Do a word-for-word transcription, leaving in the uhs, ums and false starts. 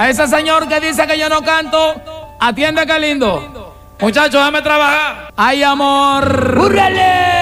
A ese señor que dice que yo no canto, atiende que lindo. Muchachos, déjame trabajar. ¡Ay, amor! ¡Búrrale!